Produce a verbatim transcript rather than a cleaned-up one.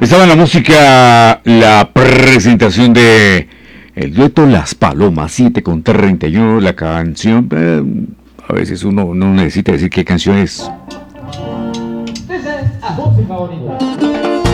Estaba en la música la presentación de el dueto Las Palomas, siete con treinta y uno, la canción. Eh, a veces uno no necesita decir qué canción es. Esa es a voz favorita.